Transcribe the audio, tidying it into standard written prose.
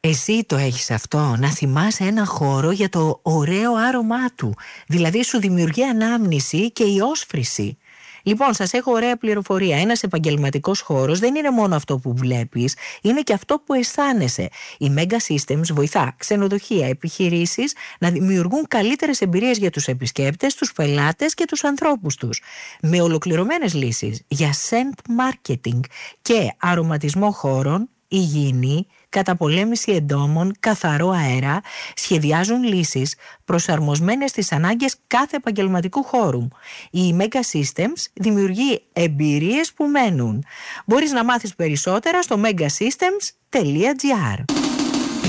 Εσύ το έχεις αυτό, να θυμάσαι ένα χώρο για το ωραίο άρωμά του. Δηλαδή σου δημιουργεί ανάμνηση και η όσφρηση. Λοιπόν, σας έχω ωραία πληροφορία. Ένας επαγγελματικός χώρος δεν είναι μόνο αυτό που βλέπεις, είναι και αυτό που αισθάνεσαι. Η Mega Systems βοηθά ξενοδοχεία, επιχειρήσεις να δημιουργούν καλύτερες εμπειρίες για τους επισκέπτες, τους πελάτες και τους ανθρώπους τους. Με ολοκληρωμένες λύσεις για scent marketing και αρωματισμό χώρων, υγιεινή, καταπολέμηση εντόμων, καθαρό αέρα, σχεδιάζουν λύσεις προσαρμοσμένες στις ανάγκες κάθε επαγγελματικού χώρου. Η Mega Systems δημιουργεί εμπειρίες που μένουν. Μπορείς να μάθεις περισσότερα στο megasystems.gr.